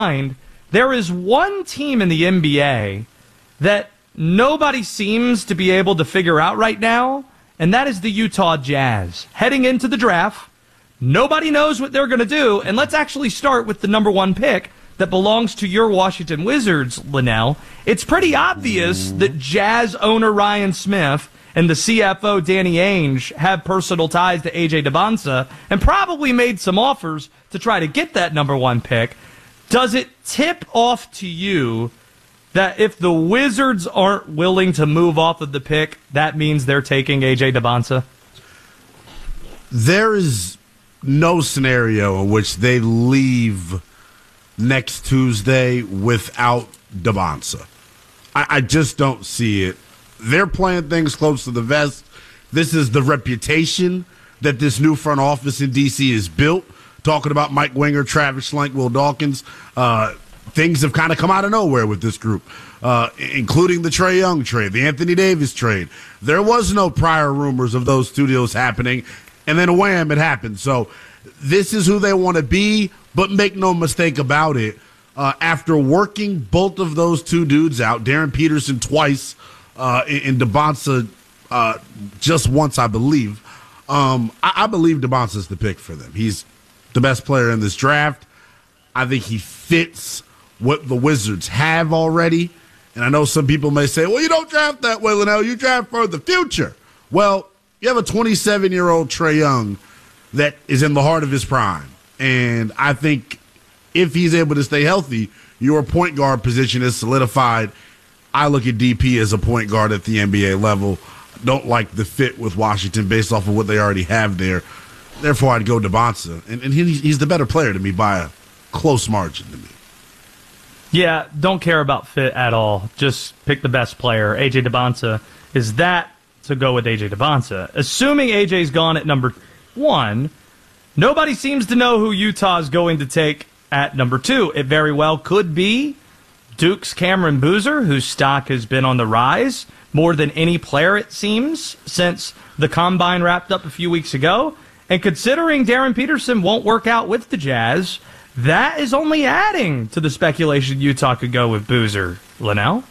mind, there is one team in the NBA that nobody seems to be able to figure out right now, and that is the Utah Jazz. Heading into the draft, nobody knows what they're going to do, and let's actually start with the number one pick that belongs to your Washington Wizards, Linnell. It's pretty obvious that Jazz owner Ryan Smith and the CFO Danny Ainge have personal ties to A.J. Dybantsa and probably made some offers to try to get that number one pick. Does it tip off to you that if the Wizards aren't willing to move off of the pick, that means they're taking A.J. Dybantsa? There is no scenario in which they leave next Tuesday without Dybantsa. I just don't see it. They're playing things close to the vest. This is the reputation that this new front office in D.C. is built. Talking about Mike Winger, Travis Schlenk, Will Dawkins. Things have kind of come out of nowhere with this group, including the Trae Young trade, the Anthony Davis trade. There was no prior rumors of those studios happening, and then wham, it happened. So this is who they want to be, but make no mistake about it. After working both of those two dudes out, Darren Peterson twice, and Dybantsa just once, I believe. I believe Dybantsa's the pick for them. He's the best player in this draft. I think he fits what the Wizards have already. And I know some people may say, well, you don't draft that way, Linnell. You draft for the future. Well, you have a 27-year-old Trae Young that is in the heart of his prime. And I think if he's able to stay healthy, your point guard position is solidified. I look at DP as a point guard at the NBA level. Don't like the fit with Washington based off of what they already have there. Therefore, I'd go Dybantsa. And he's the better player to me by a close margin to me. Yeah, don't care about fit at all. Just pick the best player. A.J. Dybantsa is that, so go with A.J. Dybantsa. Assuming A.J.'s gone at number one, nobody seems to know who Utah's going to take at number two. It very well could be Duke's Cameron Boozer, whose stock has been on the rise more than any player, it seems, since the Combine wrapped up a few weeks ago. And considering Darren Peterson won't work out with the Jazz, that is only adding to the speculation Utah could go with Boozer. Linnell?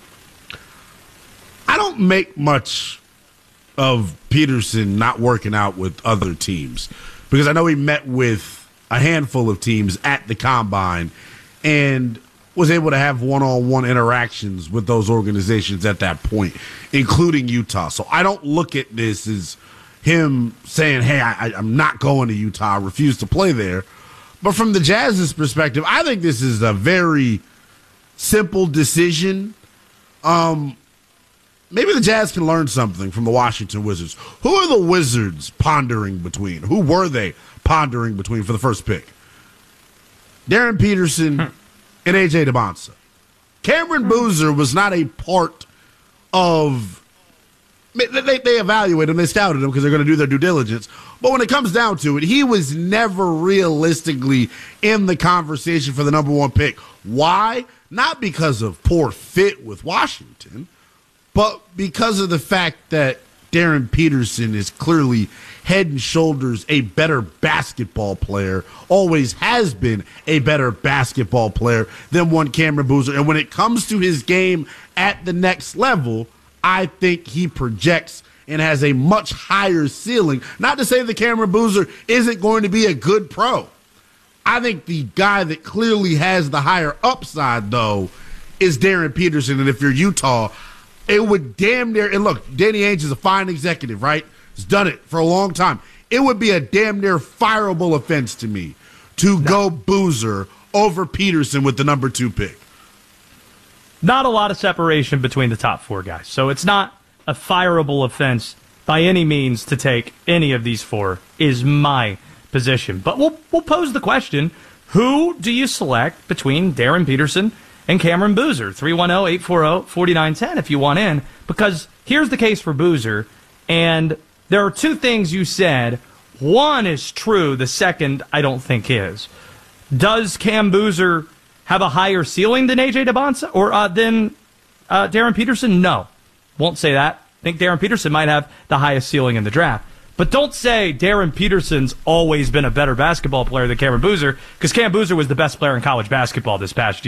I don't make much of Peterson not working out with other teams because I know he met with a handful of teams at the Combine and was able to have one-on-one interactions with those organizations at that point, including Utah. So I don't look at this as him saying, hey, I'm not going to Utah, I refuse to play there. But from the Jazz's perspective, I think this is a very simple decision. Maybe the Jazz can learn something from the Washington Wizards. Who are the Wizards pondering between? Who were they pondering between for the first pick? Darren Peterson and A.J. Dybantsa. Cameron Boozer was not a part of... They evaluated him, they scouted him because they're going to do their due diligence. But when it comes down to it, he was never realistically in the conversation for the number one pick. Why? Not because of poor fit with Washington, but because of the fact that Darren Peterson is clearly head and shoulders a better basketball player, always has been a better basketball player than one Cameron Boozer. And when it comes to his game at the next level, I think he projects and has a much higher ceiling. Not to say that Cameron Boozer isn't going to be a good pro. I think the guy that clearly has the higher upside, though, is Darren Peterson. And if you're Utah, it would damn near, and look, Danny Ainge is a fine executive, right? He's done it for a long time. It would be a damn near fireable offense to me to go Boozer over Peterson with the number two pick. Not a lot of separation between the top four guys. So it's not a fireable offense by any means to take any of these four, is my position. But we'll pose the question, who do you select between Darren Peterson and Cameron Boozer? 310-840-4910 if you want in. Because here's the case for Boozer, and there are two things you said. One is true, the second I don't think is. Does Cam Boozer have a higher ceiling than A.J. Dybantsa or than Darren Peterson? No. Won't say that. I think Darren Peterson might have the highest ceiling in the draft. But don't say Darren Peterson's always been a better basketball player than Cameron Boozer, because Cam Boozer was the best player in college basketball this past year.